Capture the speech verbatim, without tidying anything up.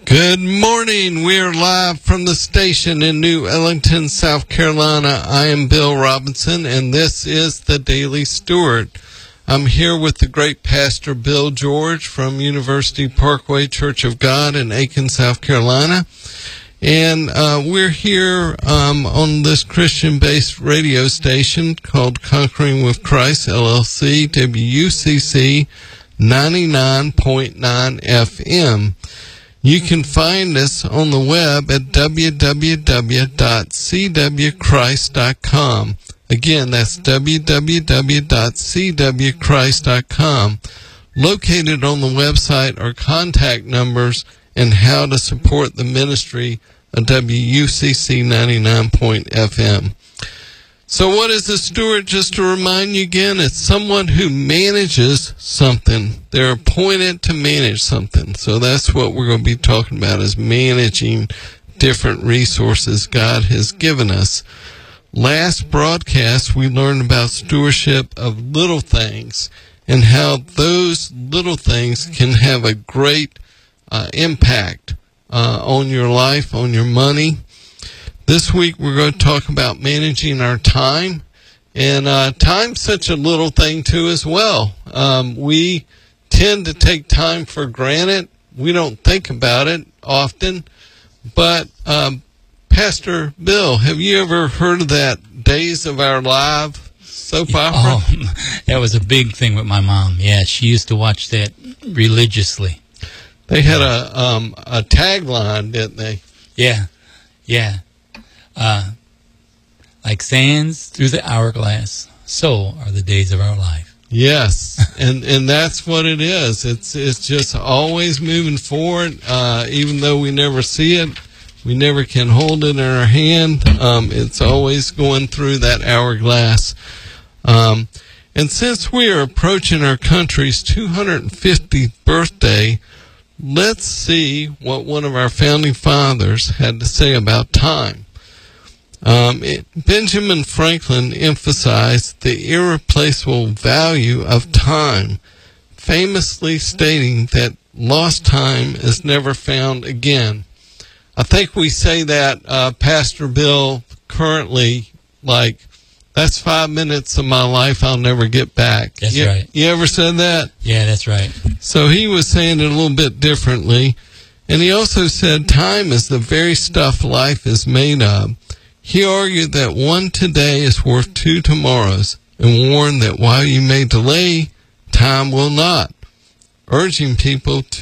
Good morning. We're live from the station in New Ellington, South Carolina. I am Bill Robinson, and this is the Daily Steward. I'm here with the great Pastor Bill George from University Parkway Church of God in Aiken, South Carolina. And uh, we're here um, on this Christian-based radio station called Conquering with Christ, L L C, W U C C ninety-nine point nine F M. You can find us on the web at w w w dot c w christ dot com. Again, that's w w w dot c w christ dot com. Located on the website are contact numbers and how to support the ministry of W U C C ninety-nine point F M. So what is a steward? Just to remind you again, it's someone who manages something. They're appointed to manage something. So that's what we're going to be talking about, is managing different resources God has given us. Last broadcast, we learned about stewardship of little things and how those little things can have a great uh, impact uh, on your life, on your money. This week, we're going to talk about managing our time. And uh, time's such a little thing, too, as well. Um, we tend to take time for granted. We don't think about it often. But, um, Pastor Bill, have you ever heard of that Days of Our Lives soap opera? Oh, that was a big thing with my mom. Yeah, she used to watch that religiously. They had a um, a tagline, didn't they? Yeah, yeah. Uh, like sands through the hourglass, so are the days of our life. Yes, and and that's what it is. It's it's just always moving forward, uh, even though we never see it. We never can hold it in our hand. Um, it's always going through that hourglass. Um, and since we are approaching our country's two hundred fiftieth birthday, let's see what one of our founding fathers had to say about time. Um, it, Benjamin Franklin emphasized the irreplaceable value of time, famously stating that lost time is never found again. I think we say that, uh, Pastor Bill, currently, like, that's five minutes of my life I'll never get back. That's you, right. You ever said that? Yeah, that's right. So he was saying it a little bit differently. And he also said time is the very stuff life is made of. He argued that one today is worth two tomorrows, and warned that while you may delay, time will not, urging people to